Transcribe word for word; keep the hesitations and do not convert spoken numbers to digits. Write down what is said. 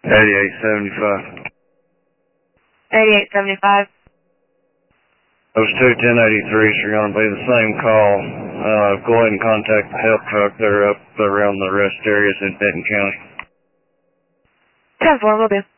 eighty-eight seventy-five. eighty-eight seventy-five. Those two ten eighty-threes are going to be the same call. Uh, go ahead and contact the help truck. They're up around the rest areas in Benton County. ten four, will do.